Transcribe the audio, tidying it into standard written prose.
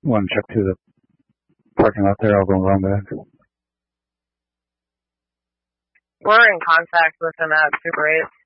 Want to check through the parking lot there? I'll go around back. We're in contact with him at Super 8.